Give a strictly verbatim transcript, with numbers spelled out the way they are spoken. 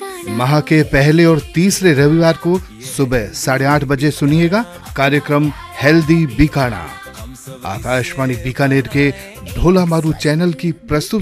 माह के पहले और तीसरे रविवार को सुबह साढ़े आठ बजे सुनिएगा कार्यक्रम हेल्दी बीकाना। आकाशवाणी बीकानेर के ढोला मारू चैनल की प्रस्तुति।